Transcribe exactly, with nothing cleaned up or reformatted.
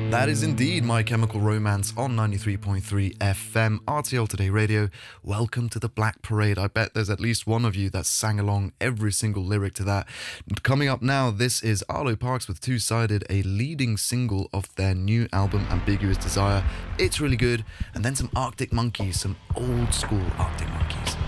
That is indeed My Chemical Romance on ninety-three point three F M, R T L Today Radio. Welcome to the Black Parade. I bet there's at least one of you that sang along every single lyric to that. Coming up now, this is Arlo Parks with Two-Sided, a leading single of their new album Ambiguous Desire. It's really good. And then some Arctic Monkeys, some old school Arctic Monkeys.